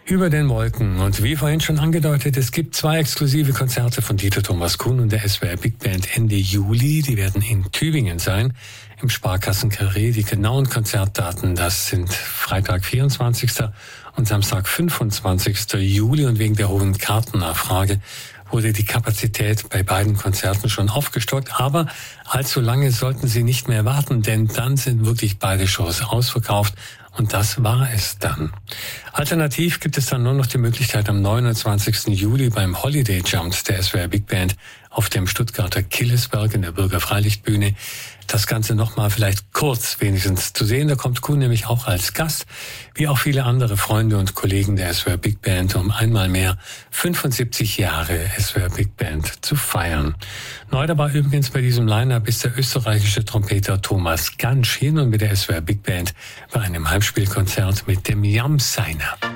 Über den Wolken. Und wie vorhin schon angedeutet, es gibt 2 exklusive Konzerte von Dieter Thomas Kuhn und der SWR Big Band Ende Juli. Die werden in Tübingen sein, im Sparkassen-Carré. Die genauen Konzertdaten, das sind Freitag 24. und Samstag 25. Juli. Und wegen der hohen Kartennachfrage wurde die Kapazität bei beiden Konzerten schon aufgestockt. Aber allzu lange sollten Sie nicht mehr warten, denn dann sind wirklich beide Shows ausverkauft. Und das war es dann. Alternativ gibt es dann nur noch die Möglichkeit, am 29. Juli beim Holiday Jump der SWR Big Band auf dem Stuttgarter Killesberg in der Bürgerfreilichtbühne das Ganze nochmal vielleicht kurz wenigstens zu sehen. Da kommt Kuhn nämlich auch als Gast, wie auch viele andere Freunde und Kollegen der SWR Big Band, um einmal mehr 75 Jahre SWR Big Band zu feiern. Neu dabei übrigens bei diesem Line-Up ist der österreichische Trompeter Thomas Gansch, hier nun mit der SWR Big Band bei einem Heimspielkonzert mit dem Jamseiner.